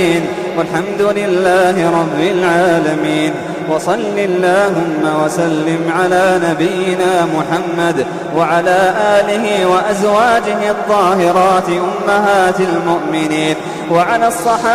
والحمد لله رب العالمين. وصل اللهم وسلم على نبينا محمد وعلى آله وأزواجه الطاهرات أمهات المؤمنين وعلى الصحابة